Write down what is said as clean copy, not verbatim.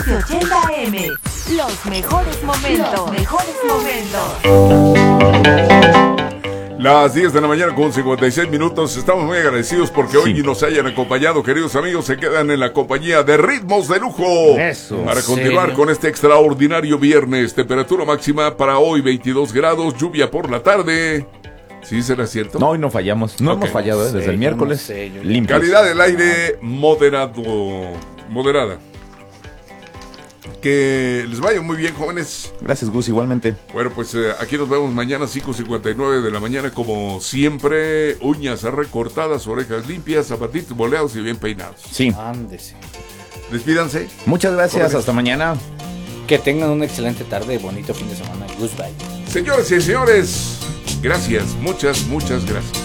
80M. Los mejores momentos. Los mejores momentos. Las 10 de la mañana con 56 minutos. Estamos muy agradecidos porque hoy nos hayan acompañado, queridos amigos. Se quedan en la compañía de Ritmos de Lujo. Eso. Para continuar con este extraordinario viernes. Temperatura máxima para hoy 22 grados. Lluvia por la tarde. ¿Sí será cierto? No, hoy no fallamos. No hemos fallado desde el miércoles. Limpios. Calidad del aire moderada. Que les vaya muy bien, jóvenes. Gracias, Gus, igualmente. Bueno, pues aquí nos vemos mañana 5:59 de la mañana, como siempre. Uñas recortadas, orejas limpias, zapatitos boleados y bien peinados. Sí. Ándese. Despídanse. Muchas gracias, hasta mañana. Que tengan una excelente tarde, bonito fin de semana. Goodbye. Señores y señores, gracias, muchas gracias.